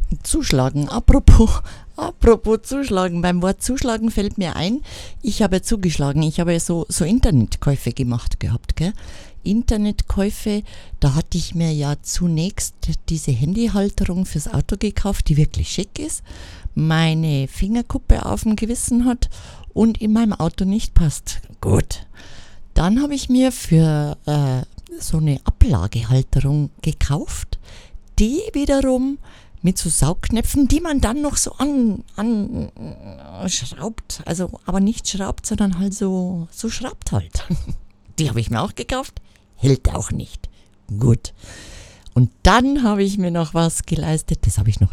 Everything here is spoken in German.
Zuschlagen. Apropos zuschlagen. Beim Wort zuschlagen fällt mir ein, ich habe ja zugeschlagen. Ich habe ja so Internetkäufe gemacht gehabt, gell? Internetkäufe, da hatte ich mir ja zunächst diese Handyhalterung fürs Auto gekauft, die wirklich schick ist, meine Fingerkuppe auf dem Gewissen hat und in meinem Auto nicht passt. Gut. Dann habe ich mir für so eine Ablagehalterung gekauft, die wiederum mit so Saugnäpfen, die man dann noch so schraubt, also aber nicht schraubt, sondern halt so schraubt halt. Die habe ich mir auch gekauft, hält auch nicht. Gut. Und dann habe ich mir noch was geleistet, das habe ich noch